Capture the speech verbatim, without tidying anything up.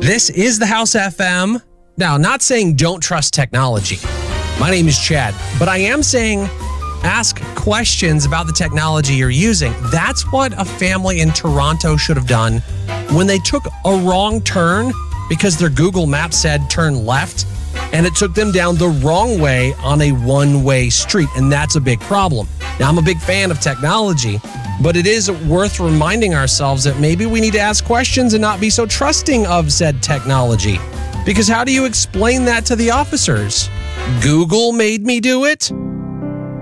This is the House F M. Now, not saying don't trust technology. My name is Chad, but I am saying ask questions about the technology you're using. That's what a family in Toronto should have done when they took a wrong turn because their Google Maps said turn left, and it took them down the wrong way on a one-way street, and that's a big problem. Now, I'm a big fan of technology, but it is worth reminding ourselves that maybe we need to ask questions and not be so trusting of said technology. Because how do you explain that to the officers? Google made me do it?